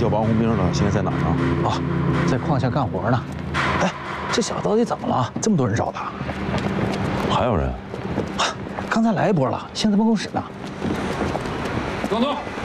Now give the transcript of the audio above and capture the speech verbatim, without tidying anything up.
叫王红兵的现在在哪儿呢？ 啊，在矿下干活呢。哎，这小子到底怎么了？这么多人找他？ 还有人？ 刚才来一波了，现在办公室呢。 总督，